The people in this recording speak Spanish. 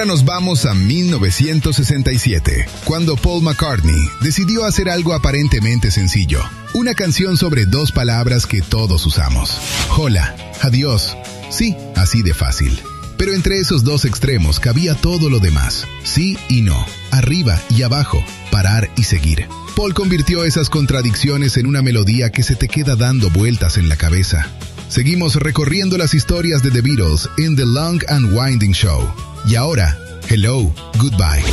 Ahora nos vamos a 1967, cuando Paul McCartney decidió hacer algo aparentemente sencillo. Una canción sobre dos palabras que todos usamos. Hola, adiós. Sí, así de fácil. Pero entre esos dos extremos cabía todo lo demás. Sí y no, arriba y abajo, parar y seguir. Paul convirtió esas contradicciones en una melodía que se te queda dando vueltas en la cabeza. Seguimos recorriendo las historias de The Beatles en The Long and Winding Show. Y ahora, hello, goodbye.